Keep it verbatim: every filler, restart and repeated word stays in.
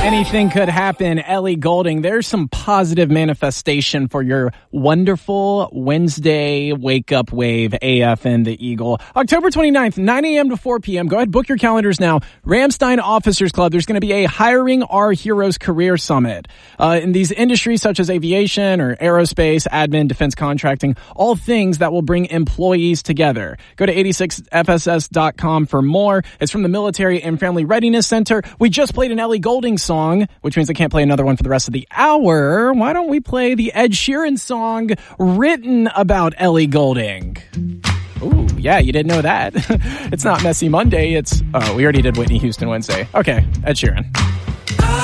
Anything could happen. Ellie Goulding, there's some positive manifestation for your wonderful Wednesday wake-up wave, A F and the Eagle. October twenty-ninth, nine a.m. to four p.m. Go ahead, book your calendars now. Ramstein Officers Club, there's going to be a Hiring Our Heroes Career Summit. Uh, in these industries such as aviation or aerospace, admin, defense contracting, all things that will bring employees together. Go to eighty-six F S S dot com for more. It's from the Military and Family Readiness Center. We just played an Ellie Goulding song, which means I can't play another one for the rest of the hour. Why don't we play the Ed Sheeran song written about Ellie Goulding? Ooh, yeah, you didn't know that. It's not Messy Monday. It's, oh, we already did Whitney Houston Wednesday. Okay, Ed Sheeran.